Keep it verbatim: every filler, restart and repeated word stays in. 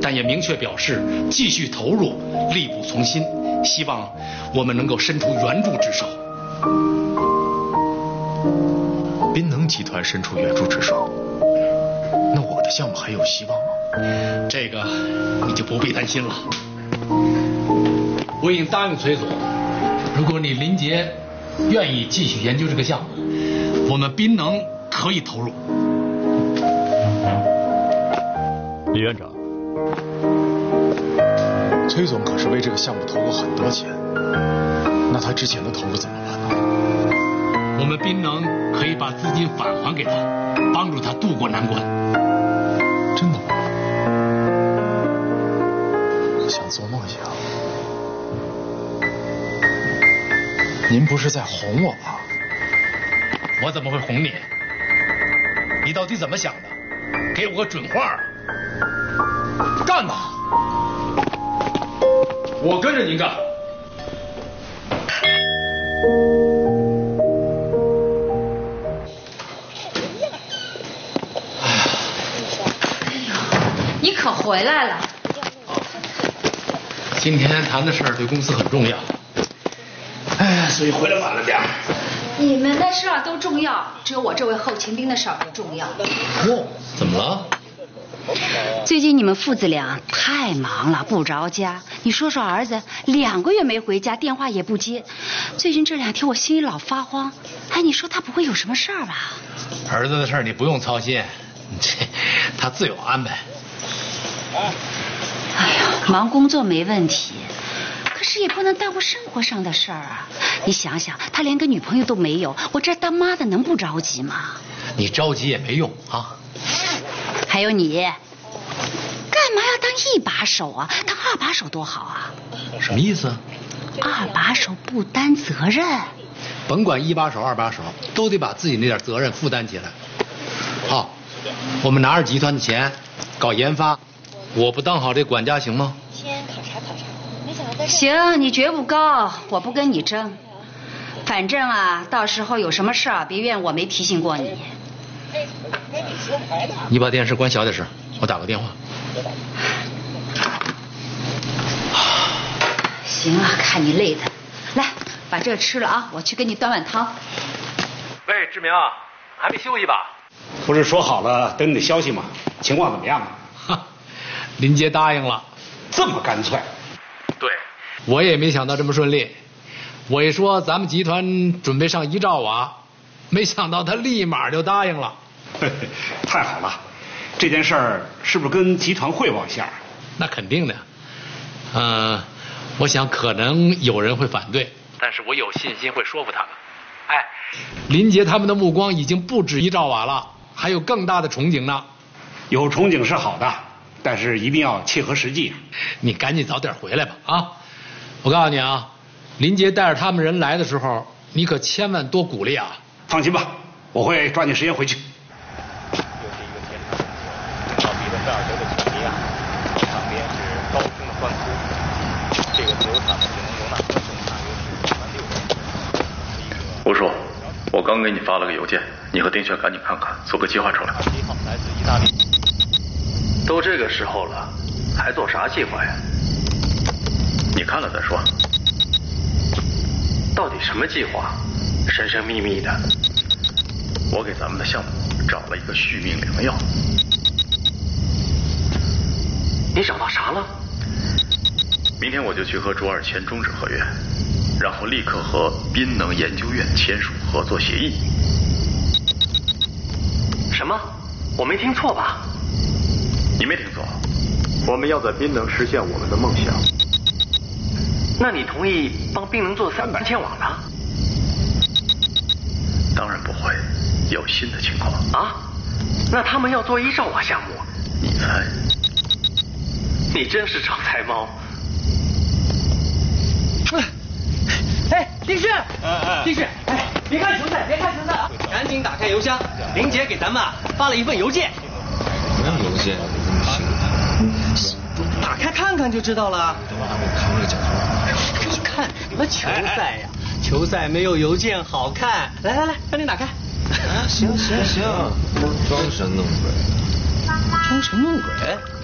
但也明确表示继续投入，力不从心，希望我们能够伸出援助之手。 滨能集团伸出援助之手，那我的项目还有希望吗？ 这个你就不必担心了。我已经答应崔总，如果你林杰愿意继续研究这个项目，我们滨能可以投入。 李院长，崔总可是为这个项目投过很多钱，那他之前的投入怎么办呢？ 我们滨能可以把资金返还给他，帮助他渡过难关。 真的吗？像做梦一样。您不是在哄我吧？ 我怎么会哄你？你到底怎么想的？给我个准话啊！干吧！我跟着您干。 你可回来了。 今天谈的事儿对公司很重要，哎，所以回来晚了点。 你们的事儿都重要，只有我这位后勤兵的事儿不重要。 哟，怎么了？ 最近你们父子俩太忙了，不着家。你说说儿子，两个月没回家，电话也不接。最近这两天我心里老发慌。哎，你说他不会有什么事儿吧？ 儿子的事儿你不用操心，这他自有安排。 哎呀，忙工作没问题，可是也不能耽误生活上的事儿啊。你想想，他连个女朋友都没有，我这当妈的能不着急吗？ 你着急也没用啊。 还有你，干嘛要当一把手啊？当二把手多好啊！ 什么意思？ 二把手不担责任。 甭管一把手二把手，都得把自己那点责任负担起来。好，我们拿着集团的钱搞研发，我不当好这管家行吗？ 先考察考察，没想到在行，你觉悟高，我不跟你争。反正啊，到时候有什么事儿，别怨我没提醒过你。 你把电视关小点声，我打个电话。 行了，看你累的，来把这吃了啊，我去给你端碗汤。 喂，志明，还没休息吧？ 不是说好了等你的消息吗？情况怎么样啊？ 哈，林杰答应了。 这么干脆？ 对，我也没想到这么顺利。我一说咱们集团准备上一兆瓦，没想到他立马就答应了。 太好了，这件事儿是不是跟集团汇报一下？ 那肯定的。嗯、呃，我想可能有人会反对，但是我有信心会说服他们。哎，林杰他们的目光已经不止一兆瓦了，还有更大的憧憬呢。 有憧憬是好的，但是一定要切合实际。 你赶紧早点回来吧啊！我告诉你啊，林杰带着他们人来的时候，你可千万多鼓励啊！ 放心吧，我会抓紧时间回去。 到比伦菲尔德的球迷啊，场边是高声的欢呼。这个球场呢，只能容纳观众大约是两万六千人。 吴叔，我刚给你发了个邮件，你和丁轩赶紧看看，做个计划出来。 一号来自意大利。 都这个时候了，还做啥计划呀？你看了再说。到底什么计划？神神秘秘的。我给咱们的项目找了一个续命良药。你找到啥了？明天我就去和卓尔签终止合约，然后立刻和滨能研究院签署合作协议。什么？我没听错吧？你没听错，我们要在滨能实现我们的梦想。那你同意帮滨能做三百千瓦了？当然不会，有新的情况啊。那他们要做一兆瓦项目，你猜？你真是招财猫。 哎，丁旭，丁旭，哎，别看球赛，别看球赛啊，赶紧打开邮箱，林杰给咱们啊发了一份邮件。 什么邮件？ 打开看看就知道了。 等我还没看那个讲座。 你看什么球赛呀？球赛没有邮件好看。来来来，赶紧打开。 行行行，装神弄鬼。 装神弄鬼？